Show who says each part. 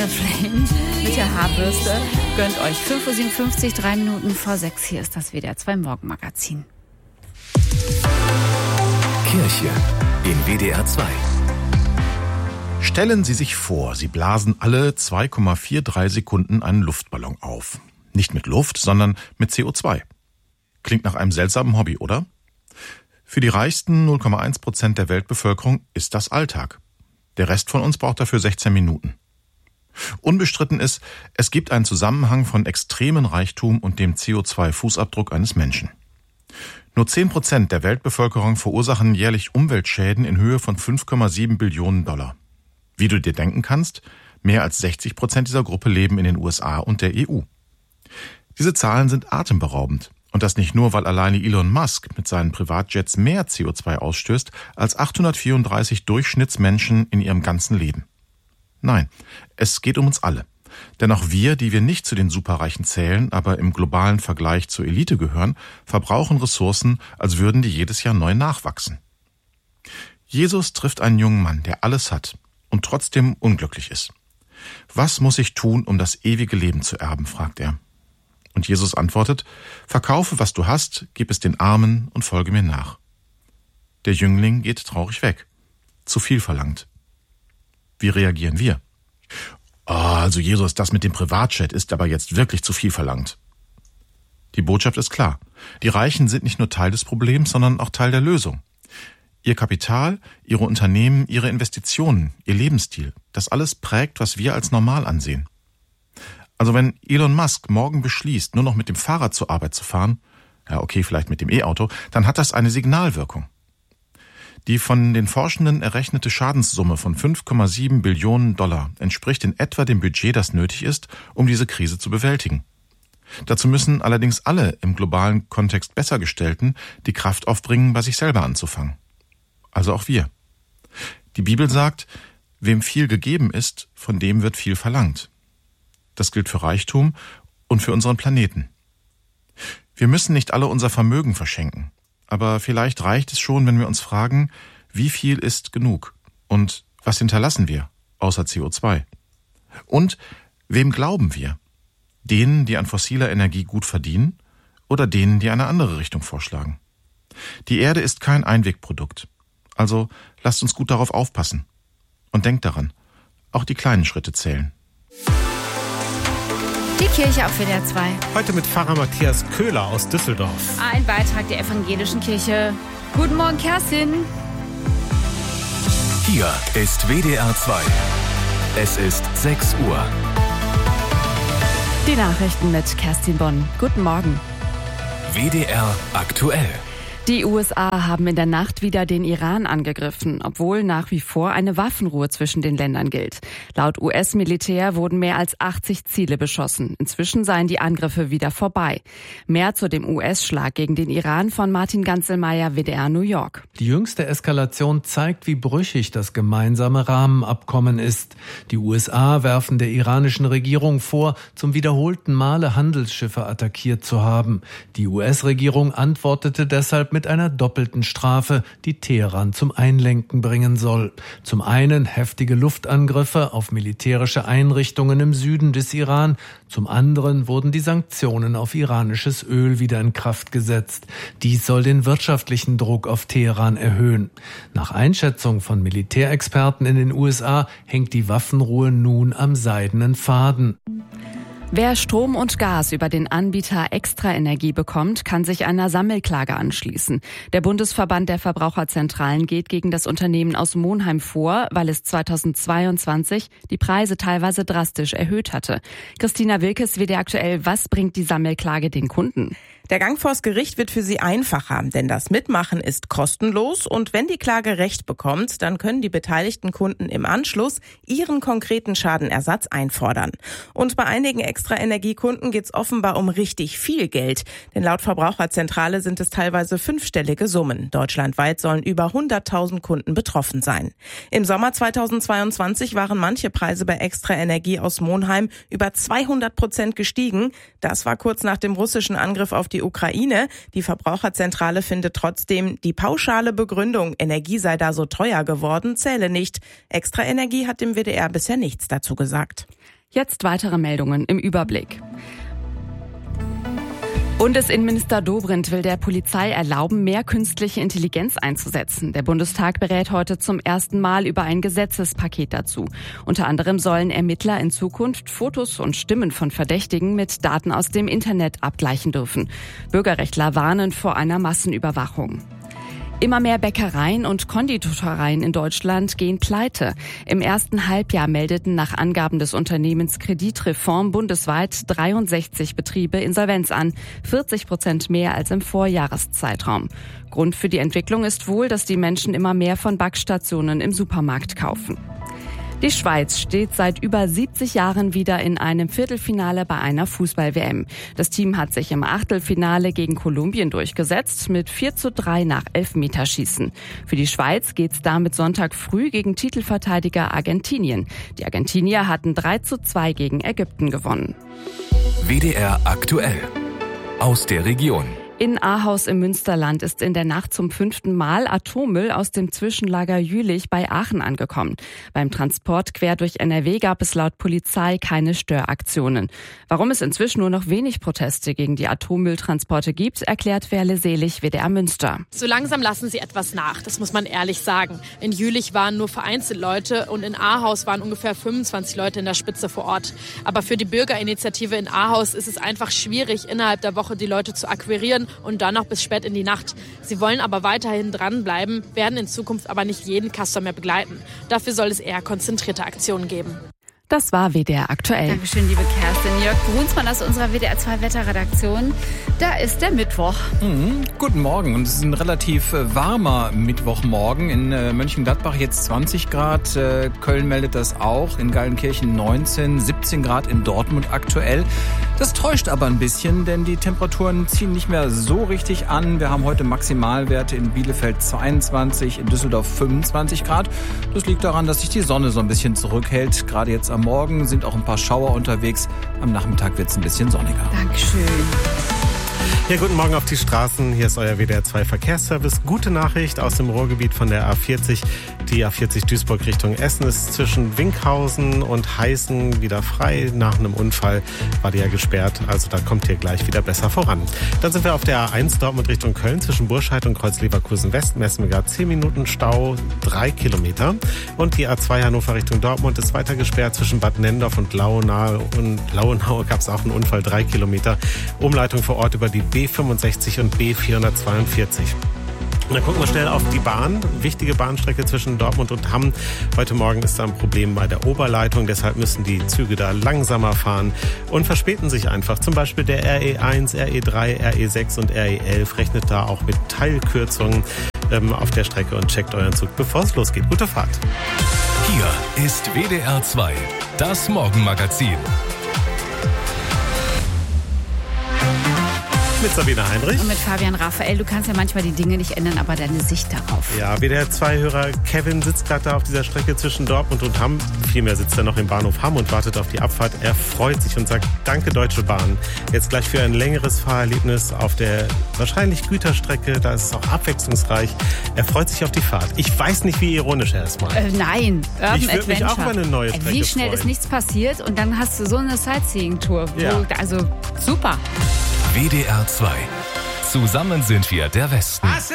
Speaker 1: Flame mit der Haarbürste. Gönnt euch 5.57 Uhr, 3 Minuten vor 6. Hier ist das WDR 2 Morgenmagazin.
Speaker 2: Kirche in WDR 2.
Speaker 3: Stellen Sie sich vor, Sie blasen alle 2,43 Sekunden einen Luftballon auf. Nicht mit Luft, sondern mit CO2. Klingt nach einem seltsamen Hobby, oder? Für die reichsten 0,1% der Weltbevölkerung ist das Alltag. Der Rest von uns braucht dafür 16 Minuten. Unbestritten ist, es gibt einen Zusammenhang von extremen Reichtum und dem CO2-Fußabdruck eines Menschen. Nur 10% der Weltbevölkerung verursachen jährlich Umweltschäden in Höhe von 5,7 Billionen $. Wie du dir denken kannst, mehr als 60% dieser Gruppe leben in den USA und der EU. Diese Zahlen sind atemberaubend. Und das nicht nur, weil alleine Elon Musk mit seinen Privatjets mehr CO2 ausstößt als 834 Durchschnittsmenschen in ihrem ganzen Leben. Nein, es geht um uns alle. Denn auch wir, die wir nicht zu den Superreichen zählen, aber im globalen Vergleich zur Elite gehören, verbrauchen Ressourcen, als würden die jedes Jahr neu nachwachsen. Jesus trifft einen jungen Mann, der alles hat und trotzdem unglücklich ist. Was muss ich tun, um das ewige Leben zu erben, fragt er. Und Jesus antwortet, verkaufe, was du hast, gib es den Armen und folge mir nach. Der Jüngling geht traurig weg. Zu viel verlangt. Wie reagieren wir? Also Jesus, das mit dem Privatjet ist aber jetzt wirklich zu viel verlangt. Die Botschaft ist klar. Die Reichen sind nicht nur Teil des Problems, sondern auch Teil der Lösung. Ihr Kapital, ihre Unternehmen, ihre Investitionen, ihr Lebensstil, das alles prägt, was wir als normal ansehen. Also wenn Elon Musk morgen beschließt, nur noch mit dem Fahrrad zur Arbeit zu fahren, ja okay, vielleicht mit dem E-Auto, dann hat das eine Signalwirkung. Die von den Forschenden errechnete Schadenssumme von 5,7 Billionen $, entspricht in etwa dem Budget, das nötig ist, um diese Krise zu bewältigen. Dazu müssen allerdings alle im globalen Kontext Bessergestellten die Kraft aufbringen, bei sich selber anzufangen. Also auch wir. Die Bibel sagt, wem viel gegeben ist, von dem wird viel verlangt. Das gilt für Reichtum und für unseren Planeten. Wir müssen nicht alle unser Vermögen verschenken, aber vielleicht reicht es schon, wenn wir uns fragen, wie viel ist genug und was hinterlassen wir außer CO2? Und wem glauben wir? Denen, die an fossiler Energie gut verdienen oder denen, die eine andere Richtung vorschlagen? Die Erde ist kein Einwegprodukt, also lasst uns gut darauf aufpassen. Und denkt daran, auch die kleinen Schritte zählen.
Speaker 1: Die Kirche auf WDR 2.
Speaker 4: Heute mit Pfarrer Matthias Köhler aus Düsseldorf.
Speaker 1: Ein Beitrag der evangelischen Kirche. Guten Morgen, Kerstin.
Speaker 2: Hier ist WDR 2. Es ist 6 Uhr.
Speaker 1: Die Nachrichten mit Kerstin Bonn. Guten Morgen.
Speaker 2: WDR aktuell.
Speaker 1: Die USA haben in der Nacht wieder den Iran angegriffen, obwohl nach wie vor eine Waffenruhe zwischen den Ländern gilt. Laut US-Militär wurden mehr als 80 Ziele beschossen. Inzwischen seien die Angriffe wieder vorbei. Mehr zu dem US-Schlag gegen den Iran von Martin Ganzelmeier, WDR New York.
Speaker 5: Die jüngste Eskalation zeigt, wie brüchig das gemeinsame Rahmenabkommen ist. Die USA werfen der iranischen Regierung vor, zum wiederholten Male Handelsschiffe attackiert zu haben. Die US-Regierung antwortete deshalb mit einer doppelten Strafe, die Teheran zum Einlenken bringen soll. Zum einen heftige Luftangriffe auf militärische Einrichtungen im Süden des Iran, zum anderen wurden die Sanktionen auf iranisches Öl wieder in Kraft gesetzt. Dies soll den wirtschaftlichen Druck auf Teheran erhöhen. Nach Einschätzung von Militärexperten in den USA hängt die Waffenruhe nun am seidenen Faden.
Speaker 1: Wer Strom und Gas über den Anbieter Extra Energie bekommt, kann sich einer Sammelklage anschließen. Der Bundesverband der Verbraucherzentralen geht gegen das Unternehmen aus Monheim vor, weil es 2022 die Preise teilweise drastisch erhöht hatte. Christina Wilkes, WDR aktuell, was bringt die Sammelklage den Kunden?
Speaker 6: Der Gang vors Gericht wird für sie einfacher, denn das Mitmachen ist kostenlos und wenn die Klage Recht bekommt, dann können die beteiligten Kunden im Anschluss ihren konkreten Schadenersatz einfordern. Und bei einigen Extra-Energiekunden geht es offenbar um richtig viel Geld, denn laut Verbraucherzentrale sind es teilweise 5-stellige Summen. Deutschlandweit sollen über 100.000 Kunden betroffen sein. Im Sommer 2022 waren manche Preise bei Extra-Energie aus Monheim über 200% gestiegen. Das war kurz nach dem russischen Angriff auf die Ukraine. Die Verbraucherzentrale findet trotzdem, die pauschale Begründung, Energie sei da so teuer geworden, zähle nicht. Extra Energie hat dem WDR bisher nichts dazu gesagt.
Speaker 1: Jetzt weitere Meldungen im Überblick. Bundesinnenminister Dobrindt will der Polizei erlauben, mehr künstliche Intelligenz einzusetzen. Der Bundestag berät heute zum ersten Mal über ein Gesetzespaket dazu. Unter anderem sollen Ermittler in Zukunft Fotos und Stimmen von Verdächtigen mit Daten aus dem Internet abgleichen dürfen. Bürgerrechtler warnen vor einer Massenüberwachung. Immer mehr Bäckereien und Konditoreien in Deutschland gehen pleite. Im ersten Halbjahr meldeten nach Angaben des Unternehmens Kreditreform bundesweit 63 Betriebe Insolvenz an, 40% mehr als im Vorjahreszeitraum. Grund für die Entwicklung ist wohl, dass die Menschen immer mehr von Backstationen im Supermarkt kaufen. Die Schweiz steht seit über 70 Jahren wieder in einem Viertelfinale bei einer Fußball-WM. Das Team hat sich im Achtelfinale gegen Kolumbien durchgesetzt mit 4:3 nach Elfmeterschießen. Für die Schweiz geht's damit Sonntag früh gegen Titelverteidiger Argentinien. Die Argentinier hatten 3:2 gegen Ägypten gewonnen.
Speaker 2: WDR aktuell. Aus der Region.
Speaker 1: In Ahaus im Münsterland ist in der Nacht zum 5. Mal Atommüll aus dem Zwischenlager Jülich bei Aachen angekommen. Beim Transport quer durch NRW gab es laut Polizei keine Störaktionen. Warum es inzwischen nur noch wenig Proteste gegen die Atommülltransporte gibt, erklärt Verle Selig, WDR Münster.
Speaker 7: So langsam lassen sie etwas nach, das muss man ehrlich sagen. In Jülich waren nur vereinzelt Leute und in Ahaus waren ungefähr 25 Leute in der Spitze vor Ort. Aber für die Bürgerinitiative in Ahaus ist es einfach schwierig, innerhalb der Woche die Leute zu akquirieren und dann noch bis spät in die Nacht. Sie wollen aber weiterhin dranbleiben, werden in Zukunft aber nicht jeden Customer mehr begleiten. Dafür soll es eher konzentrierte Aktionen geben.
Speaker 1: Das war WDR aktuell.
Speaker 8: Dankeschön, liebe Kerstin. Jörg Brunsmann aus unserer WDR 2 Wetterredaktion. Da ist der Mittwoch.
Speaker 9: Guten Morgen. Und es ist ein relativ warmer Mittwochmorgen. In Mönchengladbach jetzt 20 Grad. Köln meldet das auch. In Geilenkirchen 19, 17 Grad in Dortmund aktuell. Das täuscht aber ein bisschen, denn die Temperaturen ziehen nicht mehr so richtig an. Wir haben heute Maximalwerte in Bielefeld 22, in Düsseldorf 25 Grad. Das liegt daran, dass sich die Sonne so ein bisschen zurückhält. Gerade jetzt am Morgen sind auch ein paar Schauer unterwegs. Am Nachmittag wird es ein bisschen sonniger.
Speaker 8: Dankeschön.
Speaker 4: Ja, guten Morgen auf die Straßen. Hier ist euer WDR 2 Verkehrsservice. Gute Nachricht aus dem Ruhrgebiet von der A40. Die A40 Duisburg Richtung Essen ist zwischen Winkhausen und Heißen wieder frei. Nach einem Unfall war die ja gesperrt. Also da kommt ihr gleich wieder besser voran. Dann sind wir auf der A1 Dortmund Richtung Köln. Zwischen Burscheid und Kreuz-Leverkusen West messen wir gerade 10 Minuten Stau, 3 Kilometer. Und die A2 Hannover Richtung Dortmund ist weiter gesperrt. Zwischen Bad Nendorf und Lauenau gab es auch einen Unfall, 3 Kilometer. Umleitung vor Ort über die B65 und B442. Und dann gucken wir schnell auf die Bahn. Wichtige Bahnstrecke zwischen Dortmund und Hamm. Heute Morgen ist da ein Problem bei der Oberleitung. Deshalb müssen die Züge da langsamer fahren und verspäten sich einfach. Zum Beispiel der RE1, RE3, RE6 und RE11 rechnet da auch mit Teilkürzungen auf der Strecke und checkt euren Zug, bevor es losgeht. Gute Fahrt.
Speaker 2: Hier ist WDR 2, das Morgenmagazin.
Speaker 4: Mit Sabine Heinrich.
Speaker 8: Und mit Fabian Raphael. Du kannst ja manchmal die Dinge nicht ändern, aber deine Sicht darauf.
Speaker 4: Ja, WDR-2-Hörer Kevin sitzt gerade da auf dieser Strecke zwischen Dortmund und Hamm. Vielmehr sitzt er noch im Bahnhof Hamm und wartet auf die Abfahrt. Er freut sich und sagt, danke Deutsche Bahn. Jetzt gleich für ein längeres Fahrerlebnis auf der wahrscheinlich Güterstrecke. Da ist es auch abwechslungsreich. Er freut sich auf die Fahrt. Ich weiß nicht, wie ironisch er es meint.
Speaker 8: Nein, Urban
Speaker 4: Ich würde mich auch über eine neue Strecke
Speaker 8: Wie schnell
Speaker 4: freuen.
Speaker 8: ist nichts passiert und dann hast du so eine Sightseeing-Tour.
Speaker 4: Ja.
Speaker 8: Also super.
Speaker 2: WDR 2. Zusammen sind wir der Westen.